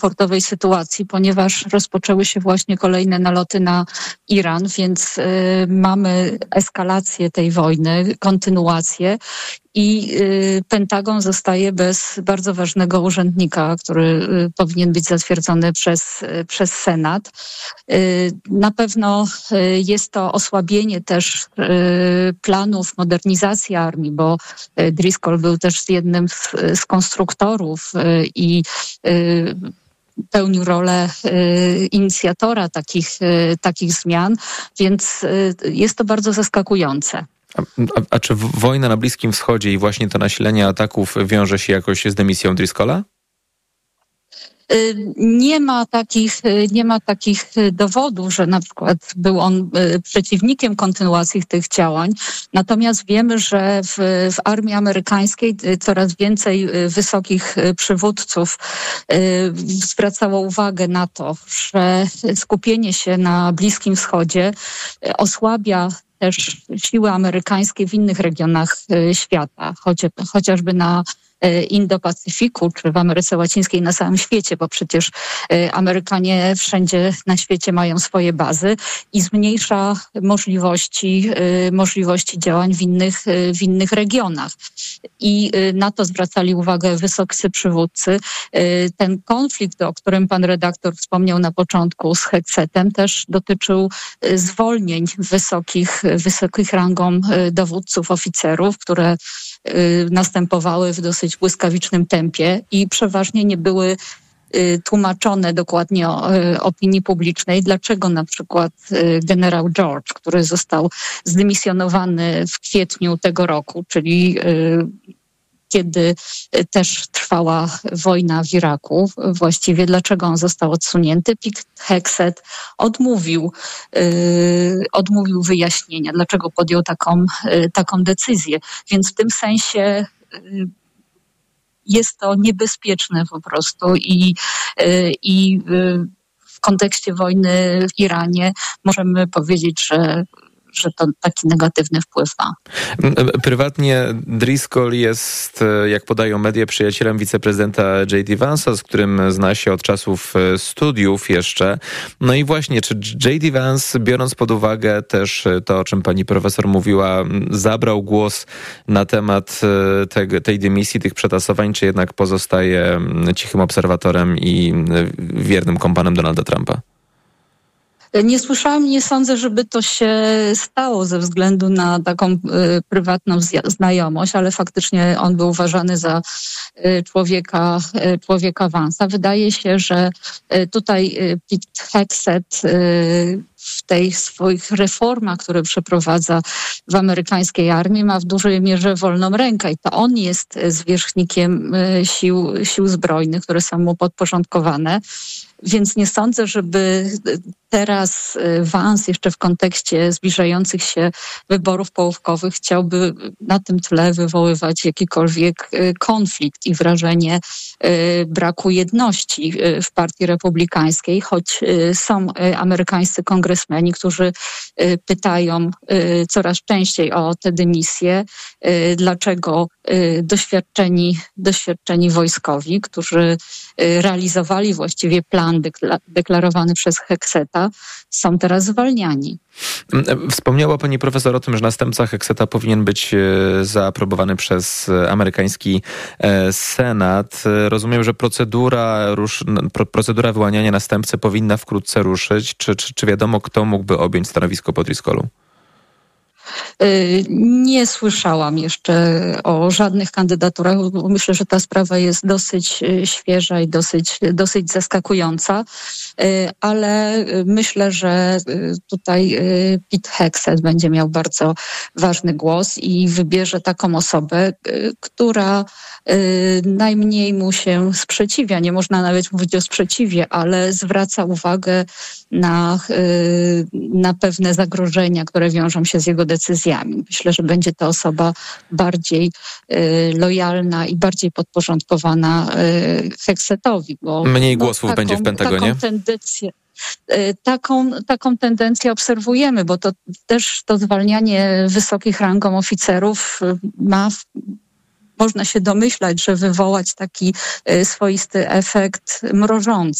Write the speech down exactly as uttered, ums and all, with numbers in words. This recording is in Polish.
komfortowej sytuacji, ponieważ rozpoczęły się właśnie kolejne naloty na Iran, więc y, mamy eskalację tej wojny, kontynuację. I y, Pentagon zostaje bez bardzo ważnego urzędnika, który y, powinien być zatwierdzony przez, y, przez Senat. Y, na pewno y, jest to osłabienie też y, planów modernizacji armii, bo y, Driscoll był też jednym z, z konstruktorów y, i y, pełnił rolę y, inicjatora takich, y, takich zmian, więc y, jest to bardzo zaskakujące. A, a, a czy wojna na Bliskim Wschodzie i właśnie to nasilenie ataków wiąże się jakoś z dymisją Driscolla? Nie ma takich, nie ma takich dowodów, że na przykład był on przeciwnikiem kontynuacji tych działań. Natomiast wiemy, że w, w armii amerykańskiej coraz więcej wysokich przywódców zwracało uwagę na to, że skupienie się na Bliskim Wschodzie osłabia też siły amerykańskie w innych regionach świata, chociażby na Indo-Pacyfiku, czy w Ameryce Łacińskiej, na całym świecie, bo przecież Amerykanie wszędzie na świecie mają swoje bazy i zmniejsza możliwości, możliwości działań w innych, w innych regionach. I na to zwracali uwagę wysocy przywódcy. Ten konflikt, o którym pan redaktor wspomniał na początku z Hexetem, też dotyczył zwolnień wysokich, wysokich rangą dowódców, oficerów, które następowały w dosyć błyskawicznym tempie i przeważnie nie były tłumaczone dokładnie opinii publicznej, dlaczego na przykład generał George, który został zdymisjonowany w kwietniu tego roku, czyli kiedy też trwała wojna w Iraku, właściwie dlaczego on został odsunięty, Pete Hegseth odmówił, yy, odmówił wyjaśnienia, dlaczego podjął taką, yy, taką decyzję. Więc w tym sensie yy, jest to niebezpieczne po prostu i, yy, i yy, w kontekście wojny w Iranie możemy powiedzieć, że że to taki negatywny wpływ ma. Prywatnie Driscoll jest, jak podają media, przyjacielem wiceprezydenta J D Vance'a, z którym zna się od czasów studiów jeszcze. No i właśnie, czy J D Vance, biorąc pod uwagę też to, o czym pani profesor mówiła, zabrał głos na temat tej, tej dymisji, tych przetasowań, czy jednak pozostaje cichym obserwatorem i wiernym kompanem Donalda Trumpa? Nie słyszałam, nie sądzę, żeby to się stało ze względu na taką y, prywatną zja- znajomość, ale faktycznie on był uważany za y, człowieka, y, człowieka Vance'a. Wydaje się, że y, tutaj y, Pete Hegseth y, w tej swoich reformach, które przeprowadza w amerykańskiej armii, ma w dużej mierze wolną rękę i to on jest zwierzchnikiem y, sił, sił zbrojnych, które są mu podporządkowane. Więc nie sądzę, żeby teraz Vance jeszcze w kontekście zbliżających się wyborów połówkowych chciałby na tym tle wywoływać jakikolwiek konflikt i wrażenie braku jedności w partii republikańskiej, choć są amerykańscy kongresmeni, którzy pytają coraz częściej o te dymisje, dlaczego doświadczeni, doświadczeni wojskowi, którzy realizowali właściwie plan deklarowany przez Hexeta, są teraz zwalniani. Wspomniała pani profesor o tym, że następca Hexeta powinien być zaaprobowany przez amerykański Senat. Rozumiem, że procedura, rusz, procedura wyłaniania następcy powinna wkrótce ruszyć. Czy, czy, czy wiadomo, kto mógłby objąć stanowisko po Driscollu? Nie słyszałam jeszcze o żadnych kandydaturach. Myślę, że ta sprawa jest dosyć świeża i dosyć, dosyć zaskakująca, ale myślę, że tutaj Pete Hegseth będzie miał bardzo ważny głos i wybierze taką osobę, która najmniej mu się sprzeciwia. Nie można nawet mówić o sprzeciwie, ale zwraca uwagę na, na pewne zagrożenia, które wiążą się z jego decyzjami. Myślę, że będzie to osoba bardziej y, lojalna i bardziej podporządkowana y, Hegsetowi. Bo, Mniej no, głosów taką, będzie w Pentagonie? Taką tendencję, y, taką, taką tendencję obserwujemy, bo to też to zwalnianie wysokich rangą oficerów ma w, można się domyślać, że wywołać taki swoisty efekt mrożący.